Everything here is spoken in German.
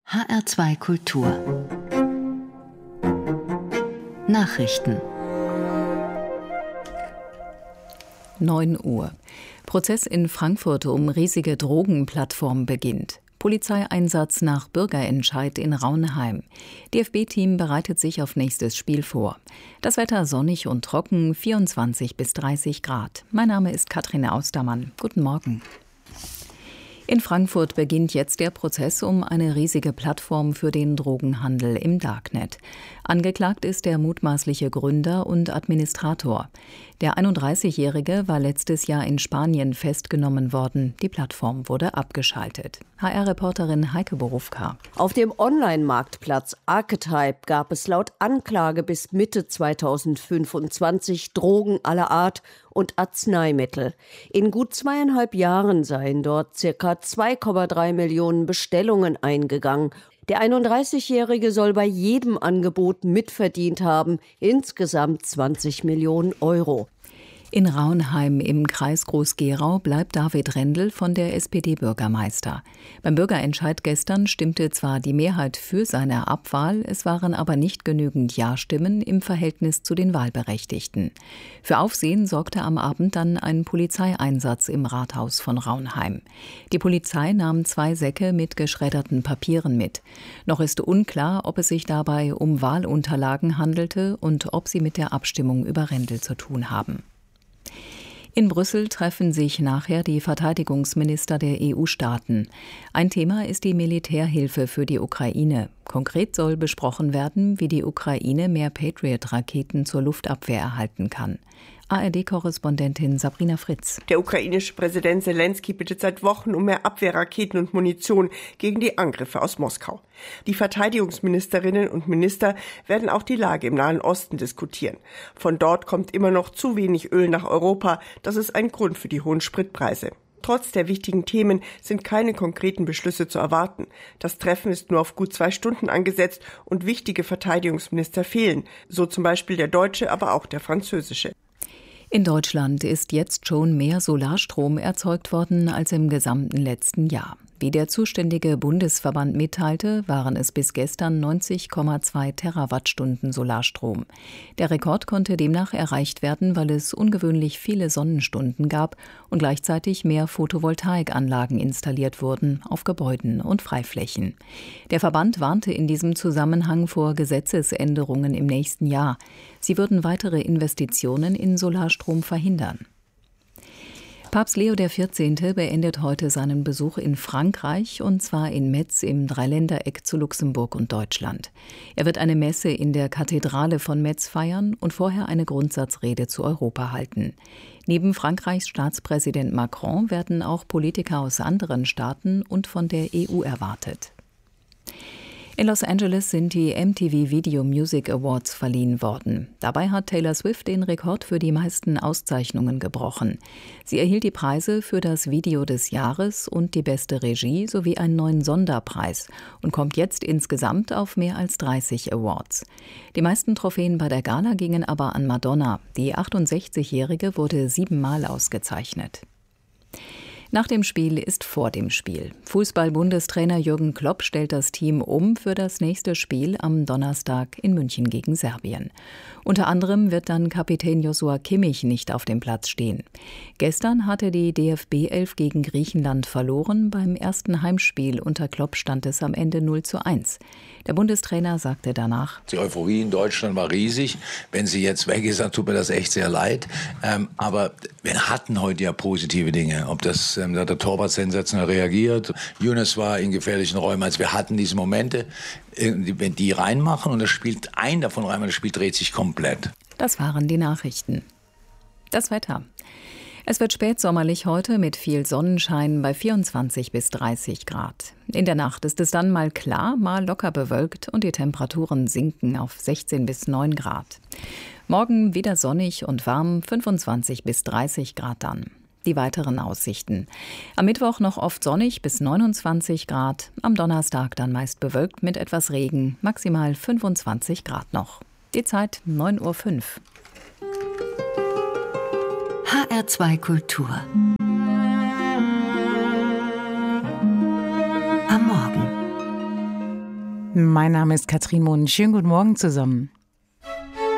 HR2 Kultur Nachrichten 9 Uhr. Prozess in Frankfurt um riesige Drogenplattform beginnt. Polizeieinsatz nach Bürgerentscheid in Raunheim. DFB-Team bereitet sich auf nächstes Spiel vor. Das Wetter sonnig und trocken, 24 bis 30 Grad. Mein Name ist Katrin Austermann. Guten Morgen. In Frankfurt beginnt jetzt der Prozess um eine riesige Plattform für den Drogenhandel im Darknet. Angeklagt ist der mutmaßliche Gründer und Administrator. Der 31-Jährige war letztes Jahr in Spanien festgenommen worden. Die Plattform wurde abgeschaltet. HR-Reporterin Heike Borufka. Auf dem Online-Marktplatz Archetype gab es laut Anklage bis Mitte 2025 Drogen aller Art und Arzneimittel. In gut 2,5 Jahren seien dort ca. 2,3 Millionen Bestellungen eingegangen. Der 31-Jährige soll bei jedem Angebot mitverdient haben, insgesamt 20 Millionen Euro. In Raunheim im Kreis Groß-Gerau bleibt David Rendel von der SPD-Bürgermeister. Beim Bürgerentscheid gestern stimmte zwar die Mehrheit für seine Abwahl, es waren aber nicht genügend Ja-Stimmen im Verhältnis zu den Wahlberechtigten. Für Aufsehen sorgte am Abend dann ein Polizeieinsatz im Rathaus von Raunheim. Die Polizei nahm 2 Säcke mit geschredderten Papieren mit. Noch ist unklar, ob es sich dabei um Wahlunterlagen handelte und ob sie mit der Abstimmung über Rendel zu tun haben. In Brüssel treffen sich nachher die Verteidigungsminister der EU-Staaten. Ein Thema ist die Militärhilfe für die Ukraine. Konkret soll besprochen werden, wie die Ukraine mehr Patriot-Raketen zur Luftabwehr erhalten kann. ARD-Korrespondentin Sabrina Fritz. Der ukrainische Präsident Selenskyj bittet seit Wochen um mehr Abwehrraketen und Munition gegen die Angriffe aus Moskau. Die Verteidigungsministerinnen und Minister werden auch die Lage im Nahen Osten diskutieren. Von dort kommt immer noch zu wenig Öl nach Europa. Das ist ein Grund für die hohen Spritpreise. Trotz der wichtigen Themen sind keine konkreten Beschlüsse zu erwarten. Das Treffen ist nur auf gut 2 Stunden angesetzt und wichtige Verteidigungsminister fehlen. So zum Beispiel der deutsche, aber auch der französische. In Deutschland ist jetzt schon mehr Solarstrom erzeugt worden als im gesamten letzten Jahr. Wie der zuständige Bundesverband mitteilte, waren es bis gestern 90,2 Terawattstunden Solarstrom. Der Rekord konnte demnach erreicht werden, weil es ungewöhnlich viele Sonnenstunden gab und gleichzeitig mehr Photovoltaikanlagen installiert wurden auf Gebäuden und Freiflächen. Der Verband warnte in diesem Zusammenhang vor Gesetzesänderungen im nächsten Jahr. Sie würden weitere Investitionen in Solarstrom verhindern. Papst Leo XIV. Beendet heute seinen Besuch in Frankreich, und zwar in Metz im Dreiländereck zu Luxemburg und Deutschland. Er wird eine Messe in der Kathedrale von Metz feiern und vorher eine Grundsatzrede zu Europa halten. Neben Frankreichs Staatspräsident Macron werden auch Politiker aus anderen Staaten und von der EU erwartet. In Los Angeles sind die MTV Video Music Awards verliehen worden. Dabei hat Taylor Swift den Rekord für die meisten Auszeichnungen gebrochen. Sie erhielt die Preise für das Video des Jahres und die beste Regie sowie einen neuen Sonderpreis und kommt jetzt insgesamt auf mehr als 30 Awards. Die meisten Trophäen bei der Gala gingen aber an Madonna. Die 68-Jährige wurde 7-mal ausgezeichnet. Nach dem Spiel ist vor dem Spiel. Fußball-Bundestrainer Jürgen Klopp stellt das Team um für das nächste Spiel am Donnerstag in München gegen Serbien. Unter anderem wird dann Kapitän Joshua Kimmich nicht auf dem Platz stehen. Gestern hatte die DFB-11 gegen Griechenland verloren. Beim ersten Heimspiel unter Klopp stand es am Ende 0:1. Der Bundestrainer sagte danach: Die Euphorie in Deutschland war riesig. Wenn sie jetzt weg ist, dann tut mir das echt sehr leid. Aber wir hatten heute ja positive Dinge. Ob das da hat der Torwart sensationell reagiert. Younes war in gefährlichen Räumen. Also wir hatten diese Momente, wenn die reinmachen und das spielt ein davon rein, das Spiel dreht sich komplett. Das waren die Nachrichten. Das Wetter. Es wird spätsommerlich heute mit viel Sonnenschein bei 24 bis 30 Grad. In der Nacht ist es dann mal klar, mal locker bewölkt und die Temperaturen sinken auf 16 bis 9 Grad. Morgen wieder sonnig und warm, 25 bis 30 Grad dann. Die weiteren Aussichten. Am Mittwoch noch oft sonnig bis 29 Grad, am Donnerstag dann meist bewölkt mit etwas Regen, maximal 25 Grad noch. Die Zeit 9:05 Uhr. HR2 Kultur am Morgen. Mein Name ist Katrin Mohn. Schönen guten Morgen zusammen.